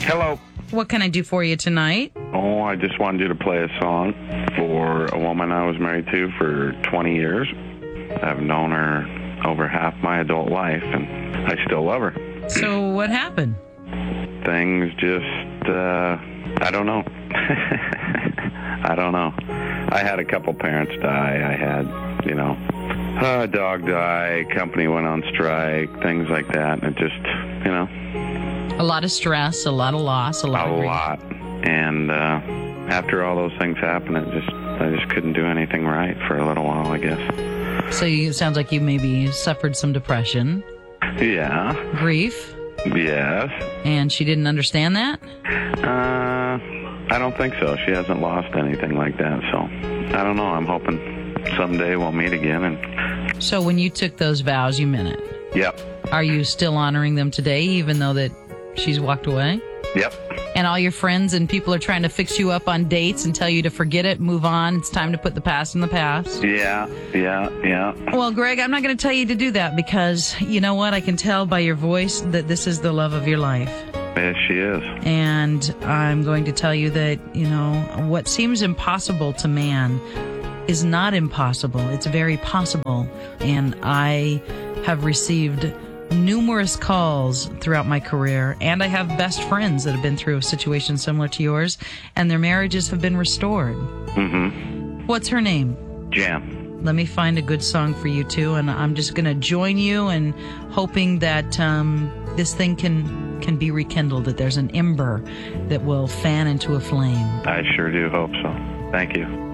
Hello. What can I do for you tonight? Oh, I just wanted you to play a song for a woman I was married to for 20 years. I've known her over half my adult life, and I still love her. So what happened? Things just, I don't know. I don't know. I had a couple parents die. I had, a dog die, company went on strike, things like that. And it just, A lot of stress, a lot of loss, a lot of grief. lot. And after all those things happened, I just couldn't do anything right for a little while, I guess. So it sounds like you maybe suffered some depression. Yeah. Grief. Yes. And she didn't understand that? I don't think so. She hasn't lost anything like that, so I don't know. I'm hoping someday we'll meet again. And So when you took those vows, you meant it? Yep. Are you still honoring them today, even though that she's walked away? Yep. And all your friends and people are trying to fix you up on dates and tell you to forget it, move on. It's time to put the past in the past. Yeah. Well, Greg, I'm not going to tell you to do that because you know what? I can tell by your voice that this is the love of your life. Yes, she is. And I'm going to tell you that, what seems impossible to man is not impossible. It's very possible. And I have received numerous calls throughout my career, and I have best friends that have been through a situation similar to yours, and their marriages have been restored. Mm-hmm. What's her name? Jan. Let me find a good song for you two, and I'm just going to join you and hoping that this thing can be rekindled, that there's an ember that will fan into a flame. I sure do hope so. Thank you.